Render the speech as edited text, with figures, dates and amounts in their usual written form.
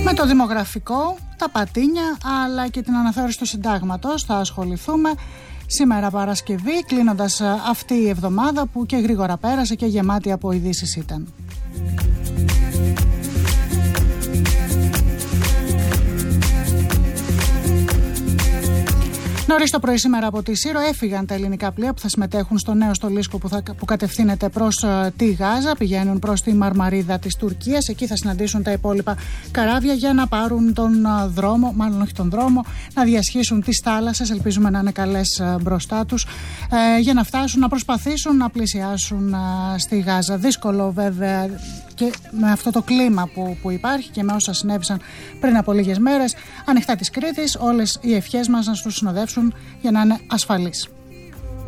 Με το δημογραφικό, τα πατίνια αλλά και την αναθεώρηση του συντάγματος θα ασχοληθούμε σήμερα Παρασκευή, κλείνοντας αυτή η εβδομάδα που και γρήγορα πέρασε και γεμάτη από ειδήσεις ήταν. Νωρίς το πρωί σήμερα από τη Σύρο έφυγαν τα ελληνικά πλοία που θα συμμετέχουν στο νέο στολίσκο που κατευθύνεται προς τη Γάζα. Πηγαίνουν προς τη Μαρμαρίδα της Τουρκίας. Εκεί θα συναντήσουν τα υπόλοιπα καράβια για να πάρουν τον δρόμο, μάλλον όχι τον δρόμο, να διασχίσουν τις θάλασσες. Ελπίζουμε να είναι καλές μπροστά τους για να φτάσουν, να προσπαθήσουν να πλησιάσουν στη Γάζα. Δύσκολο βέβαια και με αυτό το κλίμα που υπάρχει και με όσα συνέβησαν πριν από λίγες μέρες. Ανοιχτά της Κρήτης, όλες οι ευχές μας να τους συνοδεύσουν για να είναι ασφαλείς.